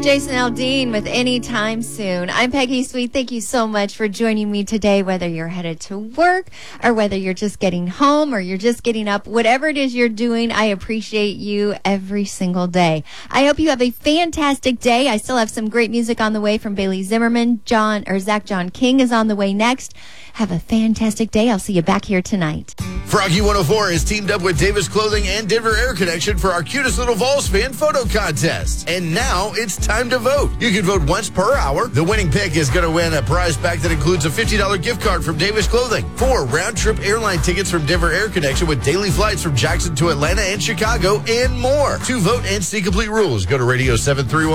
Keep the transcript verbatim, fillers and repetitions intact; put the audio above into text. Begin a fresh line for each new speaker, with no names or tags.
Jason Aldean with Anytime Soon. I'm Peggy Sweet. Thank you so much for joining me today, whether you're headed to work or whether you're just getting home or you're just getting up. Whatever it is you're doing, I appreciate you every single day. I hope you have a fantastic day. I still have some great music on the way from Bailey Zimmerman. John or Zach John King is on the way next. Have a fantastic day. I'll see you back here tonight.
Froggy one oh four is teamed up with Davis Clothing and Denver Air Connection for our cutest little Vols fan photo contest. And now it's time to vote. You can vote once per hour. The winning pick is going to win a prize pack that includes a fifty dollars gift card from Davis Clothing, four round-trip airline tickets from Denver Air Connection with daily flights from Jackson to Atlanta and Chicago, and more. To vote and see complete rules, go to radio seven three one.